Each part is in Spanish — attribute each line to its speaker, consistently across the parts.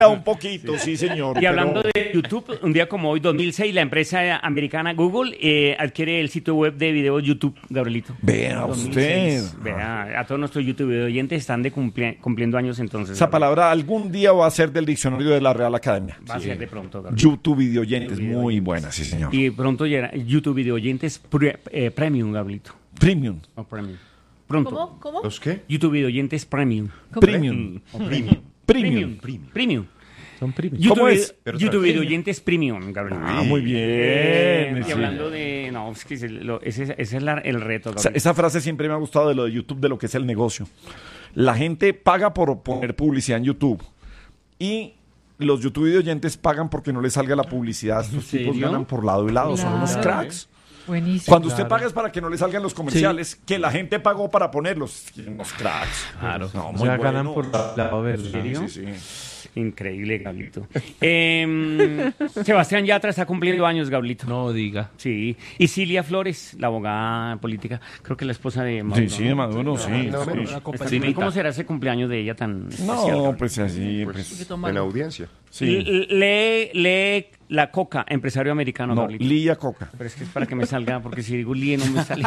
Speaker 1: Un poquito, sí, señor.
Speaker 2: Y hablando de YouTube, un día como hoy, 2006, la empresa americana Google adquiere el sitio web de video YouTube, Gabrielito.
Speaker 1: Vea
Speaker 2: 2006.
Speaker 1: usted.
Speaker 2: Vea, a todos nuestros YouTube oyentes están cumpliendo años entonces.
Speaker 1: Esa
Speaker 2: Gabrielito.
Speaker 1: palabra algún día va a ser del diccionario de la Real Academia.
Speaker 2: Va a ser de pronto, Gabrielito.
Speaker 1: YouTube video oyentes, muy buena, sí, señor.
Speaker 2: Y pronto llegará YouTube Video Oyentes Premium, Gabrielito.
Speaker 1: Premium.
Speaker 2: O Premium. Pronto.
Speaker 3: ¿Cómo?
Speaker 4: ¿Los qué?
Speaker 2: YouTube Video Oyentes Premium.
Speaker 1: Premium.
Speaker 2: O Premium.
Speaker 1: Premium.
Speaker 2: Premium.
Speaker 5: Son primos.
Speaker 1: ¿Cómo es?
Speaker 2: YouTube Video Oyentes Premium, Gabrielito.
Speaker 1: Ah, muy bien.
Speaker 2: Y
Speaker 1: Sí.
Speaker 2: hablando de... No, es que ese es el reto,
Speaker 1: O sea,
Speaker 2: Gabrielito.
Speaker 1: esa frase siempre me ha gustado de lo de YouTube, de lo que es el negocio. La gente paga por poner publicidad en YouTube y los YouTube video oyentes pagan porque no les salga la publicidad. Estos tipos
Speaker 2: serio?
Speaker 1: ganan por lado y lado, son unos
Speaker 3: Claro.
Speaker 1: cracks.
Speaker 3: Buenísimo.
Speaker 1: Cuando usted paga es para que no le salgan los comerciales, que la gente pagó para ponerlos. Unos cracks.
Speaker 5: Claro.
Speaker 1: No,
Speaker 5: O
Speaker 1: muy
Speaker 5: sea,
Speaker 1: bueno.
Speaker 5: ganan por la verde.
Speaker 2: serio?
Speaker 1: Sí, sí.
Speaker 2: Increíble, Gablito. Sebastián Yatra está cumpliendo años, Gablito.
Speaker 5: No diga.
Speaker 2: Sí. Y Cilia Flores, la abogada política, creo que la esposa de Maduro.
Speaker 1: Sí, sí, de Maduro, sí.
Speaker 4: No,
Speaker 1: sí.
Speaker 2: Está bien. ¿Cómo será ese cumpleaños de ella tan especial,
Speaker 1: No,
Speaker 2: Gablito?
Speaker 1: pues así, pues.
Speaker 4: En audiencia.
Speaker 1: Sí.
Speaker 2: Lee la Coca, empresario americano,
Speaker 1: No,
Speaker 2: Gablito.
Speaker 1: Lía Coca.
Speaker 2: Pero es que es para que me salga, porque si digo Lee no me sale.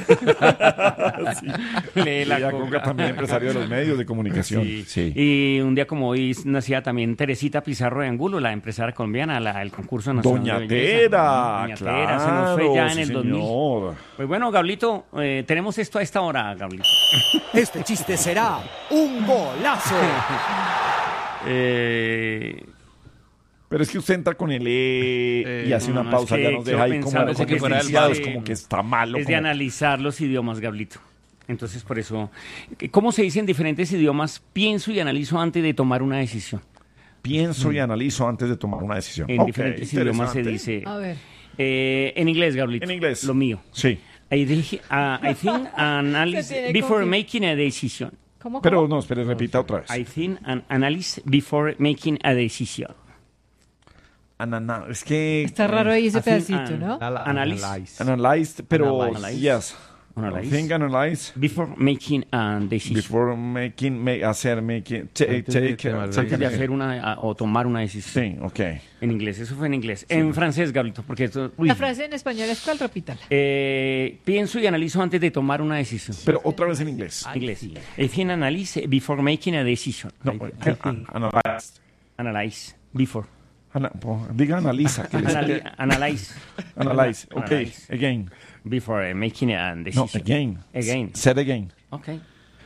Speaker 2: Lee la
Speaker 1: Lía Coca también empresario de los medios de comunicación.
Speaker 2: Sí.
Speaker 1: Sí.
Speaker 2: Y un día como hoy nacía también Teresita Pizarro de Angulo, la empresaria colombiana, el concurso nacional.
Speaker 1: Doña
Speaker 2: de belleza.
Speaker 1: Tera,
Speaker 2: Doña
Speaker 1: claro.
Speaker 2: Tera, se nos fue ya en
Speaker 1: sí,
Speaker 2: el 2000.
Speaker 1: señor.
Speaker 2: Pues bueno, Gablito, tenemos esto a esta hora, Gablito.
Speaker 6: Este chiste será un golazo.
Speaker 1: Pero es que usted entra con el y hace una
Speaker 2: no,
Speaker 1: pausa,
Speaker 2: es
Speaker 1: ya
Speaker 2: que
Speaker 1: nos
Speaker 2: yo
Speaker 1: deja ahí
Speaker 2: pensaba
Speaker 1: como
Speaker 2: que fuera del
Speaker 1: diferenciados,
Speaker 2: bar.
Speaker 1: como que está malo.
Speaker 2: Es de
Speaker 1: como-
Speaker 2: analizar los idiomas, Gablito. Entonces, por eso, ¿cómo se dice en diferentes idiomas? Pienso y analizo antes de tomar una decisión.
Speaker 1: Pienso y analizo antes de tomar una decisión.
Speaker 2: En
Speaker 1: Ok,
Speaker 2: diferentes idiomas se
Speaker 1: interesante.
Speaker 2: dice.
Speaker 3: A ver.
Speaker 2: En inglés, Gablito.
Speaker 1: En inglés.
Speaker 2: Lo mío.
Speaker 1: Sí.
Speaker 2: I think
Speaker 3: Se
Speaker 2: analyze
Speaker 3: tiene
Speaker 2: before
Speaker 3: confi-
Speaker 2: making a decision.
Speaker 3: ¿Cómo?
Speaker 1: Pero no, espere, repita otra vez.
Speaker 2: I think and analyze before making a decision.
Speaker 1: Es que
Speaker 3: Está raro ahí ese
Speaker 2: Así,
Speaker 3: pedacito, ¿no?
Speaker 2: Analyze.
Speaker 1: analyzed, pero
Speaker 2: Analyze.
Speaker 1: yes.
Speaker 2: Analyze.
Speaker 1: I think analyze
Speaker 2: Before making a decision.
Speaker 1: before making,
Speaker 5: Antes de tomar
Speaker 2: Antes de hacer o tomar una decisión.
Speaker 1: Sí, ok.
Speaker 2: En inglés, eso fue en inglés. En francés, Gablito, porque esto... uy.
Speaker 3: La frase en español es ¿cuál? Repítala.
Speaker 2: Pienso y analizo antes de tomar una decisión.
Speaker 1: Pero otra vez en inglés.
Speaker 2: Inglés. I think analyze before making a decision.
Speaker 1: No, analyzed.
Speaker 2: Analyze. Before.
Speaker 1: Diga analiza. Que
Speaker 2: Analyze.
Speaker 1: analyze. Ok,
Speaker 2: Analyze.
Speaker 1: again.
Speaker 2: Before making a
Speaker 1: No,
Speaker 2: decision.
Speaker 1: again.
Speaker 2: Again.
Speaker 1: Said again.
Speaker 2: Okay.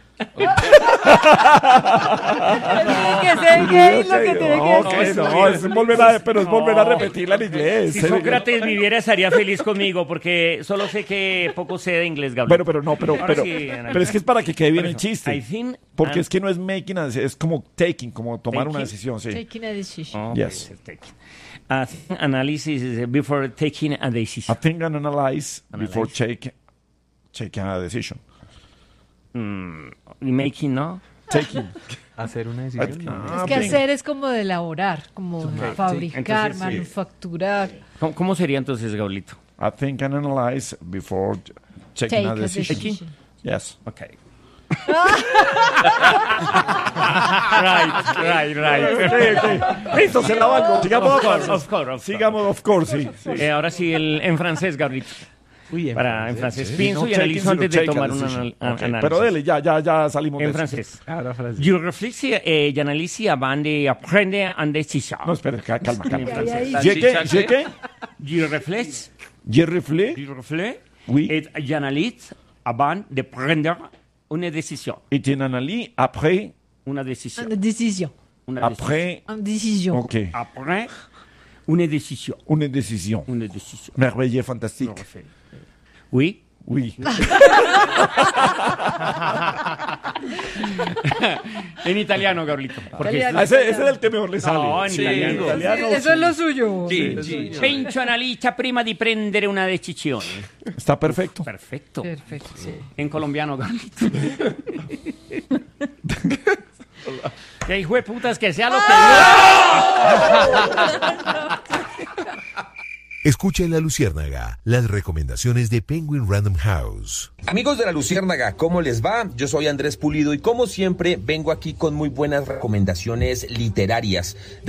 Speaker 3: Que sea gay lo que tiene que
Speaker 1: Ok,
Speaker 3: decir.
Speaker 1: no, es volver a, pero es volver a repetirla en inglés.
Speaker 2: Si Sócrates viviera estaría feliz conmigo porque solo sé que poco sé de inglés, Gabriel.
Speaker 1: Bueno, pero no,
Speaker 2: Ahora sí, Ana.
Speaker 1: pero es que es para que quede bien
Speaker 2: Por
Speaker 1: el
Speaker 2: eso,
Speaker 1: chiste.
Speaker 2: I think
Speaker 1: Porque
Speaker 2: and-
Speaker 1: es que no es making, es como taking, como tomar una
Speaker 2: Taking.
Speaker 1: decisión, sí.
Speaker 3: Taking a decision.
Speaker 2: Oh,
Speaker 1: Yes.
Speaker 2: puede ser taking. Analysis is before taking a
Speaker 1: I
Speaker 2: decision.
Speaker 1: think and analyze before taking a decision.
Speaker 2: Making, ¿no?
Speaker 1: Taking.
Speaker 5: Hacer una decisión.
Speaker 3: Es que hacer es como de elaborar, como de fabricar,
Speaker 2: Entonces, sí.
Speaker 3: manufacturar.
Speaker 2: ¿Cómo sería entonces, Gablito?
Speaker 1: I think and analyze before taking
Speaker 3: Take
Speaker 1: a
Speaker 3: a
Speaker 1: decision.
Speaker 3: decision.
Speaker 1: Yes.
Speaker 2: Ok. right.
Speaker 1: Listo, se la valgo. Sigamos,
Speaker 2: Of course.
Speaker 1: Sigamos, of course, sí.
Speaker 2: Ahora sí, en francés, Gablito.
Speaker 5: Uy, en
Speaker 2: En francés, pienso
Speaker 1: No
Speaker 2: y
Speaker 1: taking,
Speaker 2: analizo
Speaker 1: sino
Speaker 2: antes de
Speaker 1: take a
Speaker 2: tomar un
Speaker 1: decision. Ok,
Speaker 2: análisis.
Speaker 1: pero dele, ya salimos de
Speaker 2: En
Speaker 1: eso.
Speaker 2: francés.
Speaker 5: Ahora frase.
Speaker 2: Je réfléchis et j'analyse avant de prendre une décision.
Speaker 1: No, espere, calma.
Speaker 3: Ahí.
Speaker 1: ¿Je qué?
Speaker 2: Je réfléchis,
Speaker 1: Je reflé. Oui.
Speaker 2: et j'analyse avant de prendre une décision.
Speaker 1: Et tu analyses après.
Speaker 2: Una decisión.
Speaker 3: Una decisión.
Speaker 2: Una decisión.
Speaker 1: Après.
Speaker 3: Una decisión.
Speaker 1: Ok.
Speaker 2: Après une décision.
Speaker 1: Une décision.
Speaker 2: Une décision.
Speaker 1: Merveilleux, fantastique.
Speaker 2: Oui.
Speaker 1: Oui.
Speaker 2: En italiano, Gablito. Porque
Speaker 3: Italiano.
Speaker 1: Ese es el que mejor le sale.
Speaker 2: No, en italiano.
Speaker 3: Eso es lo suyo.
Speaker 2: Penso analizza prima di prendere una decisione.
Speaker 1: Está perfecto.
Speaker 2: Perfecto.
Speaker 3: Perfecto, sí.
Speaker 2: En colombiano, Gablito. Que hijo de putas, que sea lo que
Speaker 4: Escucha en La Luciérnaga las recomendaciones de Penguin Random House.
Speaker 7: Amigos de La Luciérnaga, ¿cómo les va? Yo soy Andrés Pulido y como siempre vengo aquí con muy buenas recomendaciones literarias.